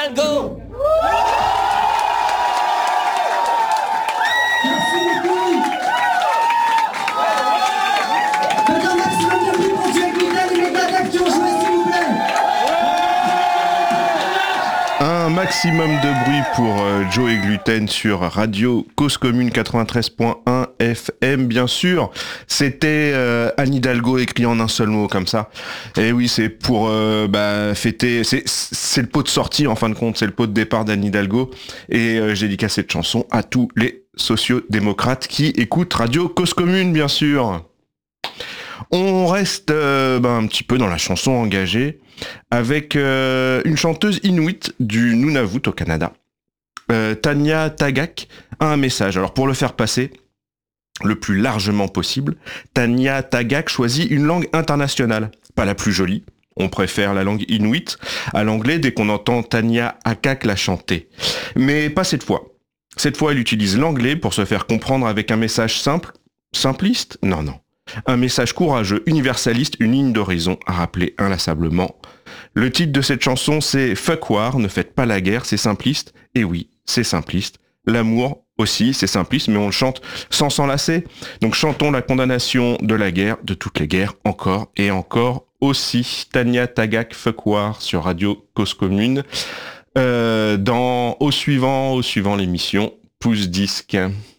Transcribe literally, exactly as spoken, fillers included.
Hidalgo. Merci beaucoup. Faites un maximum de bruit pour Joe Eglinton et les Dadak qui ont joué, s'il vous plaît. Un maximum de bruit pour euh, Joe Eglinton sur Radio Cause Commune quatre-vingt-treize point un F M, bien sûr. C'était euh, Anne Hidalgo écrit en un seul mot comme ça. Et oui, c'est pour euh, bah, fêter. C'est, c'est le pot de sortie en fin de compte, c'est le pot de départ d'Anne Hidalgo. Et euh, j'ai dédicacé cette chanson à tous les sociodémocrates qui écoutent Radio Cause Commune, bien sûr. On reste euh, bah, un petit peu dans la chanson engagée avec euh, une chanteuse inuit du Nunavut au Canada. Euh, Tanya Tagaq a un message. Alors pour le faire passer le plus largement possible, Tanya Tagaq choisit une langue internationale, pas la plus jolie. On préfère la langue inuit à l'anglais dès qu'on entend Tanya Tagaq la chanter. Mais pas cette fois. Cette fois, elle utilise l'anglais pour se faire comprendre avec un message simple, simpliste ? Non, non. Un message courageux, universaliste, une ligne d'horizon à rappeler inlassablement. Le titre de cette chanson, c'est « Fuck War, ne faites pas la guerre », c'est simpliste. Et oui, c'est simpliste. L'amour aussi, c'est simpliste, mais on le chante sans s'enlacer. Donc chantons la condamnation de la guerre, de toutes les guerres, encore et encore aussi. Tanya Tagaq, Fuck War, sur Radio Cause Commune. Euh, dans, au suivant, au suivant l'émission, Pouce Disque.